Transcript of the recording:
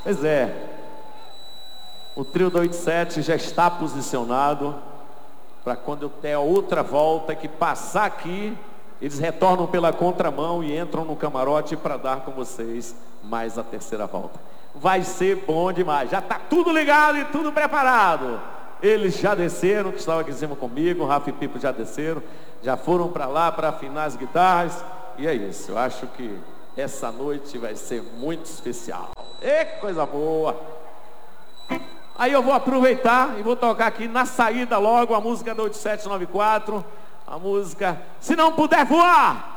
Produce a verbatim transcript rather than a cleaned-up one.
Pois é, o trio do oitenta e sete já está posicionado para quando eu der a outra volta que passar aqui, eles retornam pela contramão e entram no camarote para dar com vocês mais a terceira volta. Vai ser bom demais, já está tudo ligado e tudo preparado. Eles já desceram, que estavam aqui em cima comigo, o Rafa e Pipo já desceram, já foram para lá para afinar as guitarras. E é isso, eu acho que essa noite vai ser muito especial. E coisa boa! Aí eu vou aproveitar e vou tocar aqui na saída logo a música do oito sete nove quatro, a música Se Não Puder Voar.